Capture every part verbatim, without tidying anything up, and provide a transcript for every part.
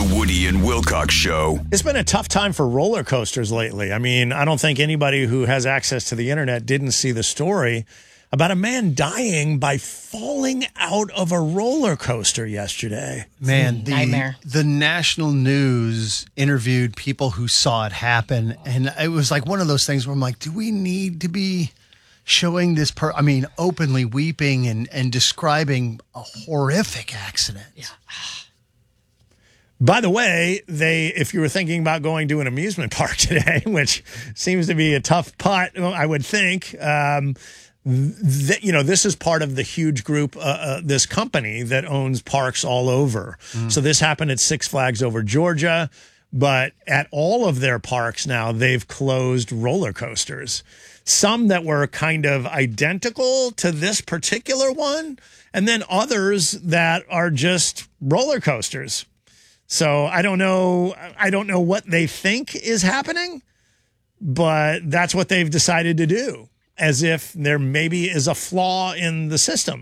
Woody and Wilcox Show. It's been a tough time for roller coasters lately. I mean, I don't think anybody who has access to the internet didn't see the story about a man dying by falling out of a roller coaster yesterday. Man, the, Nightmare. the national news interviewed people who saw it happen. And it was like one of those things where I'm like, do we need to be showing this per I mean, openly weeping and, and describing a horrific accident? Yeah. By the way, they if you were thinking about going to an amusement park today, which seems to be a tough putt, I would think, um, that, you know, this is part of the huge group, uh, uh, this company that owns parks all over. Mm. So this happened at Six Flags Over Georgia, but at all of their parks now, they've closed roller coasters. Some that were kind of identical to this particular one, and then others that are just roller coasters. So I don't know. I don't know what they think is happening, but that's what they've decided to do, as if there maybe is a flaw in the system.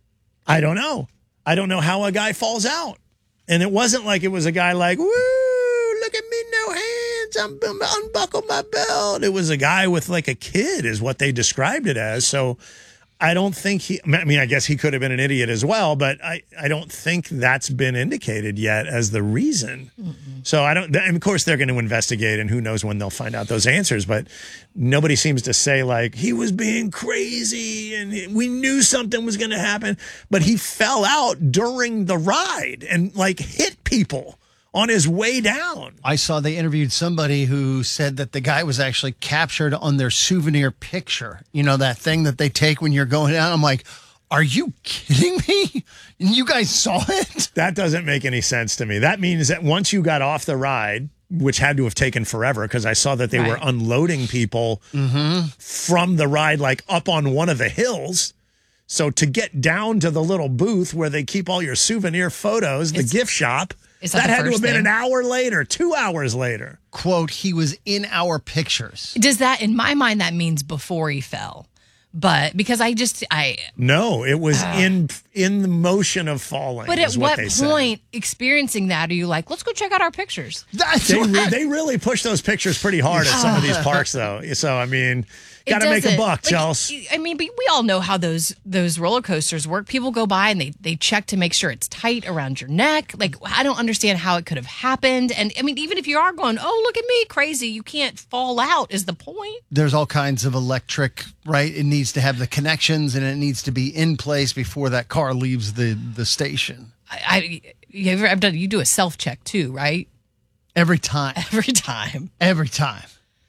I don't know. I don't know how a guy falls out. And it wasn't like it was a guy like, woo, look at me, no hands, I'm, I'm unbuckle my belt. It was a guy with like a kid is what they described it as. So I don't think he, I mean, I guess he could have been an idiot as well, but I, I don't think that's been indicated yet as the reason. Mm-mm. So I don't, and of course they're going to investigate and who knows when they'll find out those answers, but nobody seems to say like he was being crazy and we knew something was going to happen, but he fell out during the ride and like hit people on his way down. I saw they interviewed somebody who said that the guy was actually captured on their souvenir picture. You know, that thing that they take when you're going down. I'm like, are you kidding me? And you guys saw it? That doesn't make any sense to me. That means that once you got off the ride, which had to have taken forever because I saw that they right. were unloading people mm-hmm. from the ride, like up on one of the hills. So to get down to the little booth where they keep all your souvenir photos, the it's- gift shop, Is that that had to have been thing? an hour later, two hours later. Quote, he was in our pictures. Does that, in my mind, that means before he fell? But because I just, I. No, it was uh, in in the motion of falling. But at is what, what point said. experiencing that are you like, let's go check out our pictures? That's they, what re- they really push those pictures pretty hard at some of these parks, though. So, I mean, got to make a buck, like, Chelsea. I mean, but we all know how those those roller coasters work. People go by and they, they check to make sure it's tight around your neck. Like, I don't understand how it could have happened. And, I mean, even if you are going, oh, look at me, crazy, you can't fall out is the point. There's all kinds of electric, right? It needs to have the connections and it needs to be in place before that car leaves the, the station. I, I you ever, I've done, you do a self-check too, right? Every time. Every time. Every time.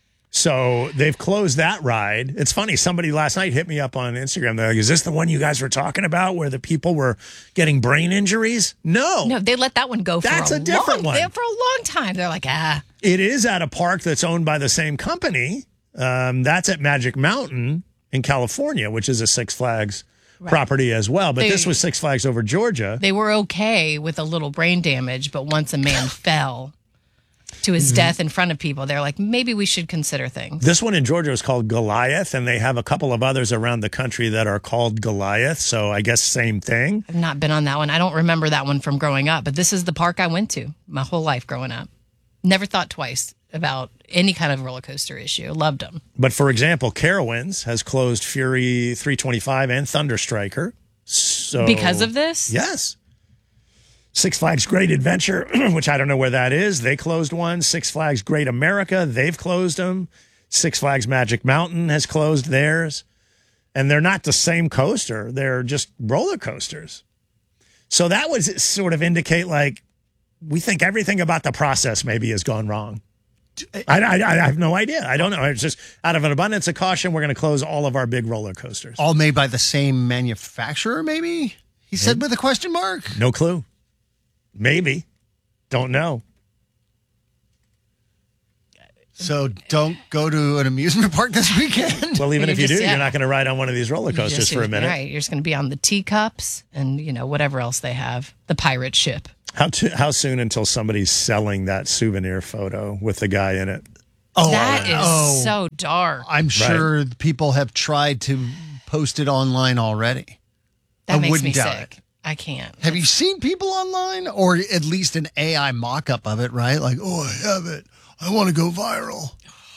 So they've closed that ride. It's funny. Somebody last night hit me up on Instagram. They're like, is this the one you guys were talking about where the people were getting brain injuries? No. No, they let that one go for That's a, a different long, one. For a long time. They're like, ah. It is at a park that's owned by the same company. Um, that's at Magic Mountain in California, which is a Six Flags right. property as well. But they, this was Six Flags Over Georgia. They were okay with a little brain damage, but once a man fell to his death in front of people, they're like, maybe we should consider things. This one in Georgia is called Goliath, and they have a couple of others around the country that are called Goliath, so I guess same thing. I've not been on that one. I don't remember that one from growing up, but this is the park I went to my whole life growing up. Never thought twice about any kind of roller coaster issue. Loved them. But for example, Carowinds has closed Fury three twenty-five and Thunderstriker. So, because of this? Yes. Six Flags Great Adventure, which I don't know where that is. They closed one. Six Flags Great America, they've closed them. Six Flags Magic Mountain has closed theirs. And they're not the same coaster. They're just roller coasters. So that would sort of indicate like, we think everything about the process maybe has gone wrong. I, I, I have no idea. I don't know. It's just out of an abundance of caution, we're going to close all of our big roller coasters. All made by the same manufacturer, maybe? He said maybe. With a question mark? No clue. Maybe. Don't know. So don't go to an amusement park this weekend? Well, even You're if you just, do, yeah. you're not going to ride on one of these roller coasters just, for a minute. Right. You're just going to be on the teacups and, you know, whatever else they have. The pirate ship. How to, how soon until somebody's selling that souvenir photo with the guy in it? Oh, that is oh, so dark. I'm sure right. people have tried to post it online already. That I makes wouldn't me doubt sick. it. I can't. Have you seen people online, or at least an A I mock-up of it, right? Like, oh, I have it. I want to go viral.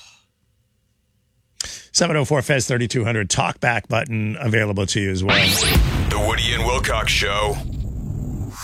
seven oh four F E Z thirty-two hundred talkback button available to you as well. The Woody and Wilcox Show.